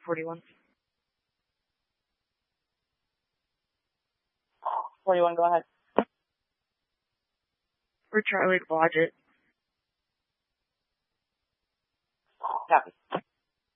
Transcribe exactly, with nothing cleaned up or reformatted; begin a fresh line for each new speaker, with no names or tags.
forty-one.
forty-one, go ahead.
For Charlie to lodge it.